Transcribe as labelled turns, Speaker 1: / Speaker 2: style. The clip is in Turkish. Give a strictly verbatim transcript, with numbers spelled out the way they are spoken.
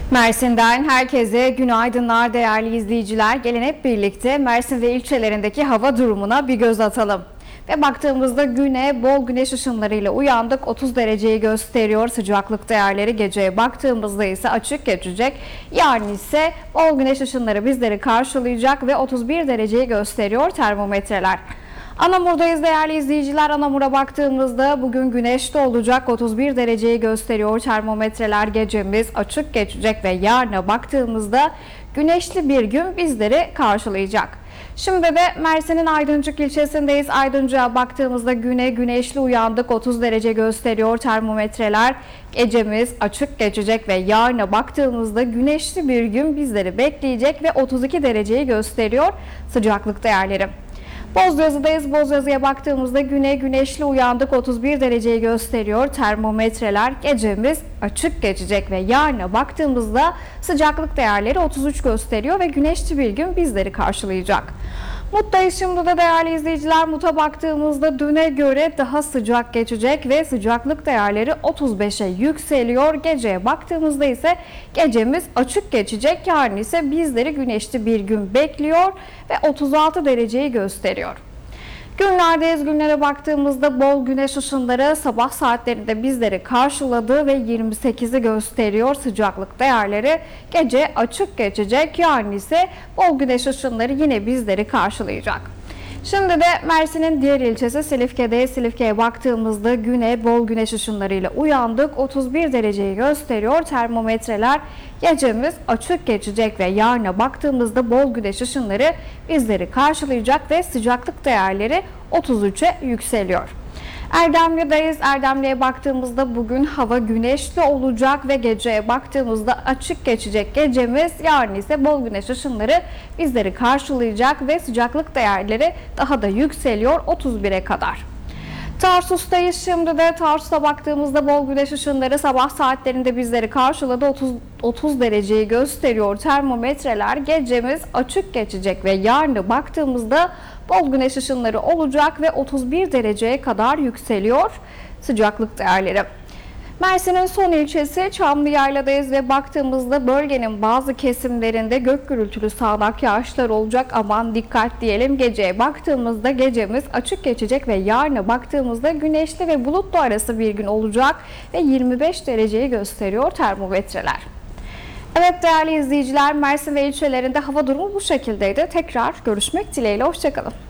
Speaker 1: Mersin'den herkese günaydınlar değerli izleyiciler. Gelin hep birlikte Mersin ve ilçelerindeki hava durumuna bir göz atalım. Ve baktığımızda güne bol güneş ışınlarıyla uyandık. otuz dereceyi gösteriyor sıcaklık değerleri. Geceye baktığımızda ise açık geçecek. Yarın ise bol güneş ışınları bizleri karşılayacak ve otuz bir dereceyi gösteriyor termometreler. Anamur'dayız değerli izleyiciler. Anamur'a baktığımızda bugün güneşli olacak. otuz bir dereceyi gösteriyor termometreler. Gecemiz açık geçecek ve yarına baktığımızda güneşli bir gün bizleri karşılayacak. Şimdi de Mersin'in Aydıncık ilçesindeyiz. Aydıncık'a baktığımızda güne güneşli uyandık. otuz derece gösteriyor termometreler. Gecemiz açık geçecek ve yarına baktığımızda güneşli bir gün bizleri bekleyecek ve otuz iki dereceyi gösteriyor sıcaklık değerleri. Bozyazı'dayız. Bozyazı'ya baktığımızda güne güneşli uyandık. otuz bir dereceyi gösteriyor termometreler. Gecemiz açık geçecek ve yarına baktığımızda sıcaklık değerleri otuz üç gösteriyor ve güneşli bir gün bizleri karşılayacak. Mut'tayız şimdi de değerli izleyiciler. Mut'a baktığımızda düne göre daha sıcak geçecek ve sıcaklık değerleri otuz beşe yükseliyor. Geceye baktığımızda ise gecemiz açık geçecek. Yarın ise bizleri güneşli bir gün bekliyor ve otuz altı dereceyi gösteriyor. Günlerdeyiz. Günlere baktığımızda bol güneş ışınları sabah saatlerinde bizleri karşıladı ve yirmi sekizi gösteriyor sıcaklık değerleri. Gece açık geçecek. Yarın ise bol güneş ışınları yine bizleri karşılayacak. Şimdi de Mersin'in diğer ilçesi Silifke'de. Silifke'ye baktığımızda güne bol güneş ışınlarıyla uyandık. otuz bir dereceyi gösteriyor termometreler. Gecemiz açık geçecek ve yarına baktığımızda bol güneş ışınları bizleri karşılayacak ve sıcaklık değerleri otuz üçe yükseliyor. Erdemli'deyiz. Erdemli'ye baktığımızda bugün hava güneşli olacak ve geceye baktığımızda açık geçecek gecemiz. Yarın ise bol güneş ışınları bizleri karşılayacak ve sıcaklık değerleri daha da yükseliyor otuz bire kadar. Tarsus'tayız şimdi de. Tarsus'a baktığımızda bol güneş ışınları sabah saatlerinde bizleri karşıladı. otuz, otuz dereceyi gösteriyor termometreler. Gecemiz açık geçecek ve yarına baktığımızda bol güneş ışınları olacak ve otuz bir dereceye kadar yükseliyor sıcaklık değerleri. Mersin'in son ilçesi Çamlıyayla'dayız ve baktığımızda bölgenin bazı kesimlerinde gök gürültülü sağanak yağışlar olacak. Aman dikkat diyelim. Geceye baktığımızda gecemiz açık geçecek ve yarına baktığımızda güneşli ve bulutlu arası bir gün olacak ve yirmi beş dereceyi gösteriyor termometreler. Evet değerli izleyiciler, Mersin ve ilçelerinde hava durumu bu şekildeydi. Tekrar görüşmek dileğiyle. Hoşçakalın.